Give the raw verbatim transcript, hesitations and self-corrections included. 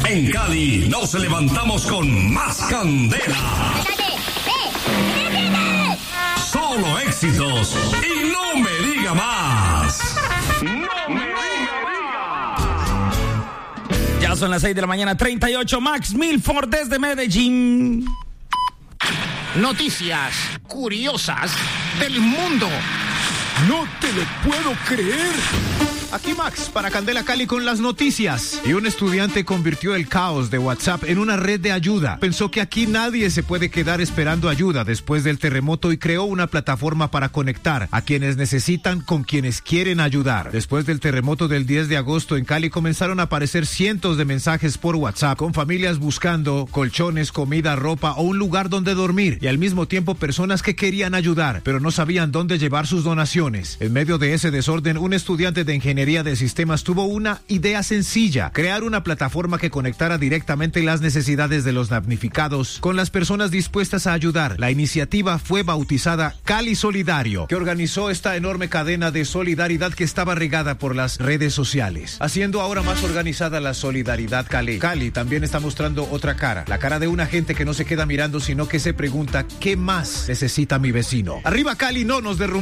En Cali nos levantamos con más candela. Solo éxitos y no me diga más. No me diga más. Ya son las seis de la mañana, treinta y ocho. Max Milford desde Medellín. Noticias curiosas del mundo. No te lo puedo creer. Aquí Max para Candela Cali con las noticias. Y un estudiante convirtió el caos de WhatsApp en una red de ayuda. Pensó que aquí nadie se puede quedar esperando ayuda después del terremoto y creó una plataforma para conectar a quienes necesitan con quienes quieren ayudar. Después del terremoto del diez de agosto en Cali comenzaron a aparecer cientos de mensajes por WhatsApp con familias buscando colchones, comida, ropa o un lugar donde dormir, y al mismo tiempo personas que querían ayudar pero no sabían dónde llevar sus donaciones. En medio de ese desorden, un estudiante de ingeniería de sistemas tuvo una idea sencilla: crear una plataforma que conectara directamente las necesidades de los damnificados con las personas dispuestas a ayudar. La iniciativa fue bautizada Cali Solidario, que organizó esta enorme cadena de solidaridad que estaba regada por las redes sociales, haciendo ahora más organizada la solidaridad Cali. Cali también está mostrando otra cara, la cara de una gente que no se queda mirando, sino que se pregunta: ¿qué más necesita mi vecino? Arriba Cali, no nos derrumbemos.